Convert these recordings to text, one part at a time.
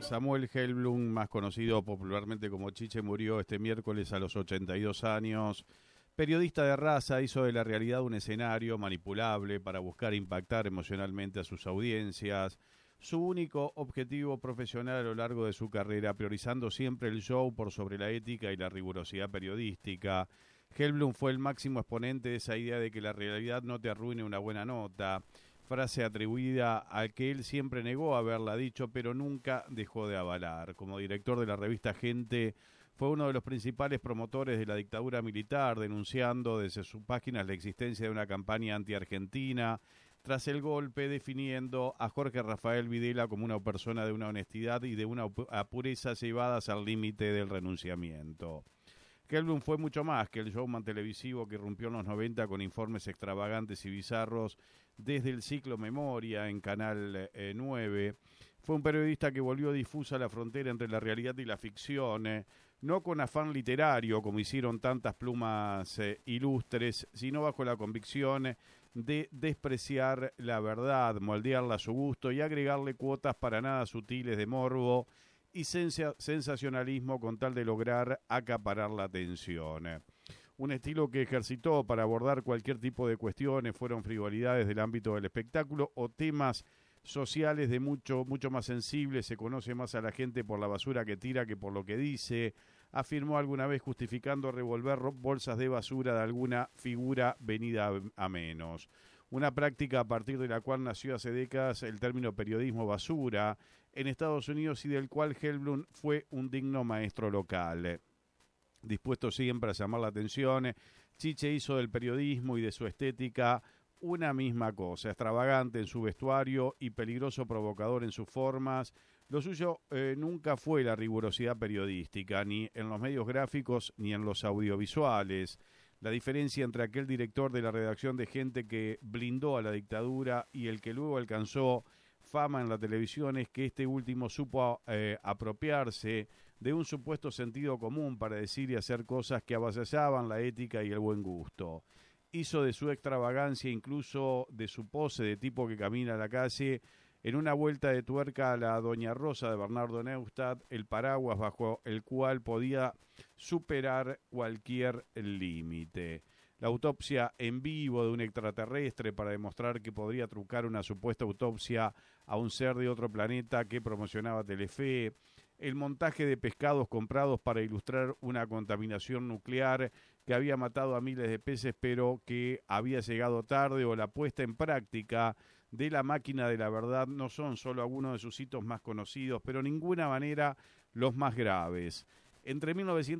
Samuel Helblum, más conocido popularmente como Chiche, murió este miércoles a los 82 años. Periodista de raza, hizo de la realidad un escenario manipulable para buscar impactar emocionalmente a sus audiencias. Su único objetivo profesional a lo largo de su carrera, priorizando siempre el show por sobre la ética y la rigurosidad periodística. Helblum fue el máximo exponente de esa idea de que la realidad no te arruine una buena nota, frase atribuida al que él siempre negó haberla dicho, pero nunca dejó de avalar. Como director de la revista Gente, fue uno de los principales promotores de la dictadura militar, denunciando desde sus páginas la existencia de una campaña anti-argentina, tras el golpe definiendo a Jorge Rafael Videla como una persona de una honestidad y de una pureza llevadas al límite del renunciamiento. Helblum fue mucho más que el showman televisivo que irrumpió en los 90 con informes extravagantes y bizarros desde el ciclo Memoria en Canal 9. Fue un periodista que volvió difusa la frontera entre la realidad y la ficción, no con afán literario como hicieron tantas plumas ilustres, sino bajo la convicción de despreciar la verdad, moldearla a su gusto y agregarle cuotas para nada sutiles de morbo y sensacionalismo con tal de lograr acaparar la atención. Un estilo que ejercitó para abordar cualquier tipo de cuestiones, fueron frivolidades del ámbito del espectáculo o temas sociales de mucho más sensibles. Se conoce más a la gente por la basura que tira que por lo que dice. Afirmó alguna vez justificando revolver bolsas de basura de alguna figura venida a menos. Una práctica a partir de la cual nació hace décadas el término periodismo basura en Estados Unidos y del cual Helblum fue un digno maestro local. Dispuesto siempre a llamar la atención, Chiche hizo del periodismo y de su estética una misma cosa, extravagante en su vestuario y peligroso provocador en sus formas. Lo suyo nunca fue la rigurosidad periodística, ni en los medios gráficos ni en los audiovisuales. La diferencia entre aquel director de la redacción de Gente que blindó a la dictadura y el que luego alcanzó fama en la televisión es que este último supo apropiarse de un supuesto sentido común para decir y hacer cosas que avasallaban la ética y el buen gusto. Hizo de su extravagancia, incluso de su pose de tipo que camina a la calle, en una vuelta de tuerca a la Doña Rosa de Bernardo Neustadt, el paraguas bajo el cual podía superar cualquier límite. La autopsia en vivo de un extraterrestre para demostrar que podría trucar una supuesta autopsia a un ser de otro planeta que promocionaba Telefe. El montaje de pescados comprados para ilustrar una contaminación nuclear que había matado a miles de peces pero que había llegado tarde, o la puesta en práctica de la máquina de la verdad no son solo algunos de sus hitos más conocidos, pero de ninguna manera los más graves. Entre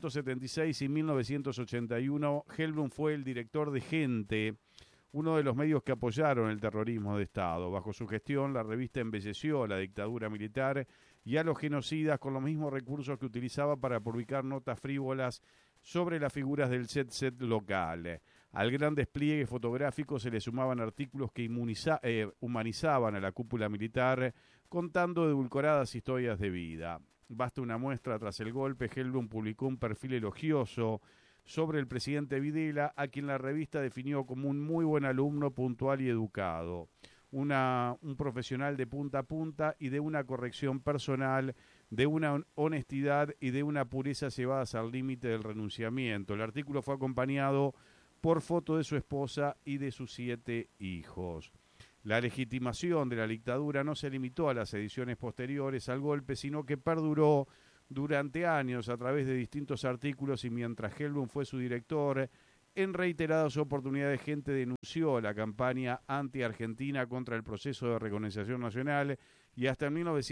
1976 y 1981, Helblum fue el director de Gente, uno de los medios que apoyaron el terrorismo de Estado. Bajo su gestión, la revista embelleció a la dictadura militar y a los genocidas con los mismos recursos que utilizaba para publicar notas frívolas sobre las figuras del jet-set local. Al gran despliegue fotográfico se le sumaban artículos que humanizaban a la cúpula militar, contando edulcoradas historias de vida. Basta una muestra: tras el golpe, Helblum publicó un perfil elogioso sobre el presidente Videla, a quien la revista definió como un muy buen alumno, puntual y educado, un profesional de punta a punta y de una corrección personal, de una honestidad y de una pureza llevadas al límite del renunciamiento. El artículo fue acompañado por foto de su esposa y de sus 7 hijos. La legitimación de la dictadura no se limitó a las ediciones posteriores al golpe, sino que perduró durante años a través de distintos artículos, y mientras Helblum fue su director, en reiteradas oportunidades Gente denunció la campaña anti-argentina contra el proceso de reorganización nacional y hasta en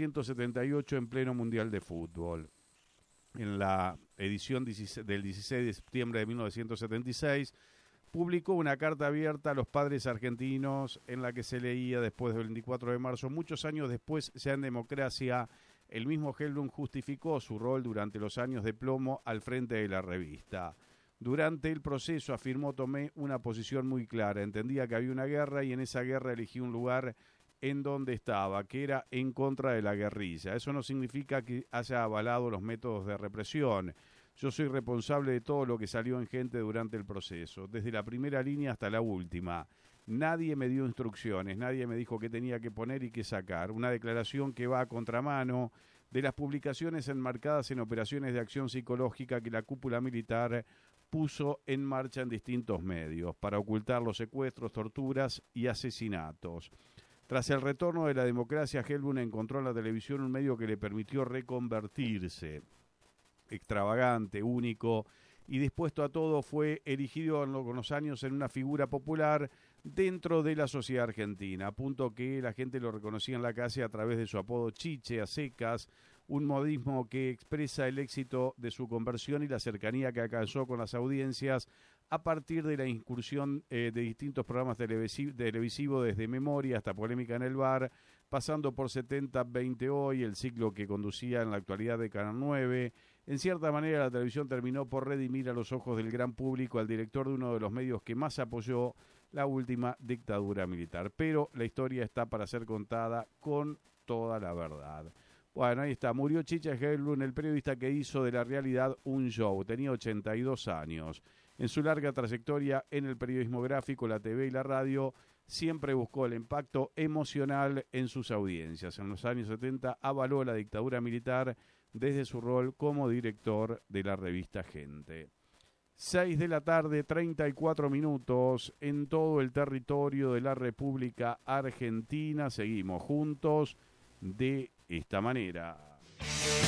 1978 en pleno Mundial de Fútbol. En la edición del 16 de septiembre de 1976, publicó una carta abierta a los padres argentinos en la que se leía después del 24 de marzo. Muchos años después, ya en democracia, el mismo Helblum justificó su rol durante los años de plomo al frente de la revista. Durante el proceso, afirmó, tomé una posición muy clara. Entendía que había una guerra y en esa guerra elegí un lugar en donde estaba, que era en contra de la guerrilla. Eso no significa que haya avalado los métodos de represión. Yo soy responsable de todo lo que salió en Gente durante el proceso, desde la primera línea hasta la última. Nadie me dio instrucciones, nadie me dijo qué tenía que poner y qué sacar. Una declaración que va a contramano de las publicaciones enmarcadas en operaciones de acción psicológica que la cúpula militar puso en marcha en distintos medios para ocultar los secuestros, torturas y asesinatos. Tras el retorno de la democracia, Hellblum encontró en la televisión un medio que le permitió reconvertirse. Extravagante, único y dispuesto a todo, fue erigido con los años en una figura popular dentro de la sociedad argentina, a punto que la gente lo reconocía en la calle a través de su apodo Chiche, a secas, un modismo que expresa el éxito de su conversión y la cercanía que alcanzó con las audiencias a partir de la incursión de distintos programas televisivos, desde Memoria hasta Polémica en el Bar, pasando por 70-20 Hoy, el ciclo que conducía en la actualidad de Canal 9. En cierta manera, la televisión terminó por redimir a los ojos del gran público al director de uno de los medios que más apoyó la última dictadura militar. Pero la historia está para ser contada con toda la verdad. Bueno, ahí está. Murió Chiche Hellblum, el periodista que hizo de la realidad un show. Tenía 82 años. En su larga trayectoria en el periodismo gráfico, la TV y la radio, siempre buscó el impacto emocional en sus audiencias. En los años 70 avaló la dictadura militar desde su rol como director de la revista Gente. 6 de la tarde, 34 minutos, en todo el territorio de la República Argentina. Seguimos juntos de esta manera.